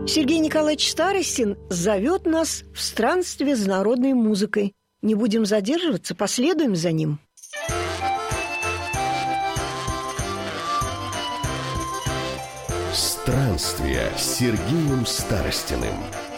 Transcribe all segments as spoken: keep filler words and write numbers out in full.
Сергей Николаевич Старостин зовет нас в странстве за народной музыкой. Не будем задерживаться, последуем за ним. Странствия с Сергеем Старостиным.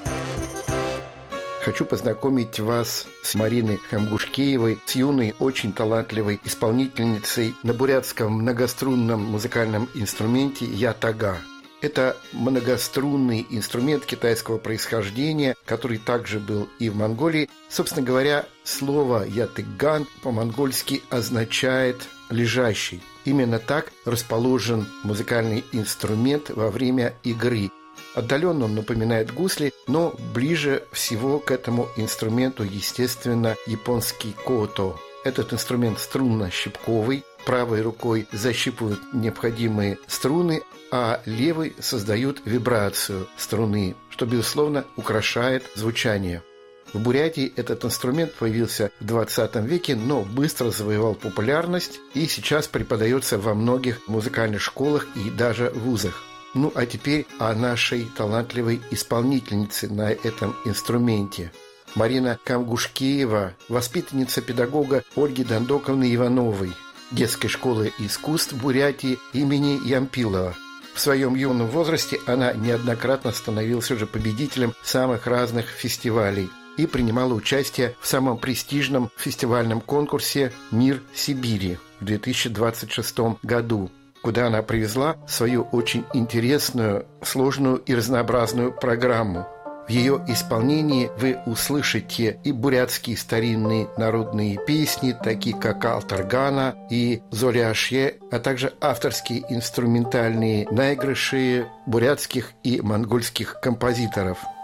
Хочу познакомить вас с Мариной Камгушкеевой, с юной, очень талантливой исполнительницей на бурятском многострунном музыкальном инструменте ятага. Это многострунный инструмент китайского происхождения, который также был и в Монголии. Собственно говоря, слово ятыган по-монгольски означает «лежащий». Именно так расположен музыкальный инструмент во время игры. Отдаленно он напоминает гусли, но ближе всего к этому инструменту, естественно, японский кото. Этот инструмент струнно-щипковый. Правой рукой защипывают необходимые струны, а левой создают вибрацию струны, что, безусловно, украшает звучание. В Бурятии этот инструмент появился в двадцатом веке, но быстро завоевал популярность и сейчас преподается во многих музыкальных школах и даже вузах. Ну а теперь о нашей талантливой исполнительнице на этом инструменте. Марина Камгушкеева – воспитанница педагога Ольги Дандоковны Ивановой, детской школы искусств Бурятии имени Ямпилова. В своем юном возрасте она неоднократно становилась уже победителем самых разных фестивалей и принимала участие в самом престижном фестивальном конкурсе «Мир Сибири» в две тысячи двадцать шестом году, куда она привезла свою очень интересную, сложную и разнообразную программу. В ее исполнении вы услышите и бурятские старинные народные песни, такие как Алтаргана и Золиашье, а также авторские инструментальные наигрыши бурятских и монгольских композиторов.